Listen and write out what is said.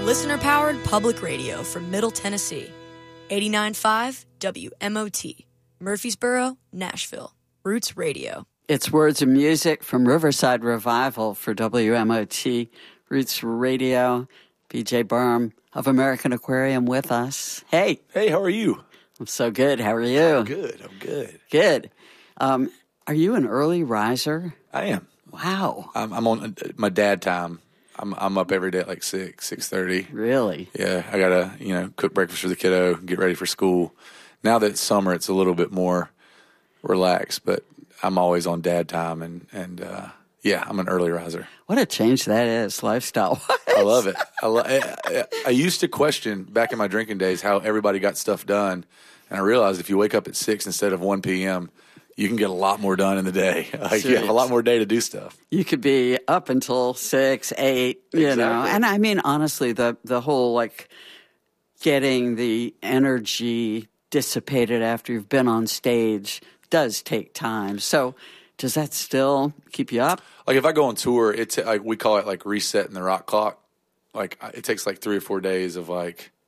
Listener-powered public radio from Middle Tennessee. 89.5 WMOT. Murfreesboro, Nashville. Roots Radio. It's words and music from Riverside Revival for WMOT. Roots Radio. BJ Burham of American Aquarium with us. Hey. Hey, how are you? I'm so good. How are you? I'm good. Good. Are you an early riser? I am. Wow. I'm on my dad time. I'm up every day at like 6:30. Really? Yeah, I gotta cook breakfast for the kiddo, get ready for school. Now that it's summer, it's a little bit more relaxed, but I'm always on dad time, and yeah, I'm an early riser. What a change that is, lifestyle-wise. I love it. I used to question back in my drinking days how everybody got stuff done, and I realized if you wake up at 6 instead of 1 p.m., you can get a lot more done in the day. You have a lot more day to do stuff. You could be up until 6, 8, you know. And I mean, honestly, the whole, like, getting the energy dissipated after you've been on stage does take time. So does that still keep you up? Like, if I go on tour, we call it, like, resetting the rock clock. Like, it takes, like, 3 or 4 days of, like,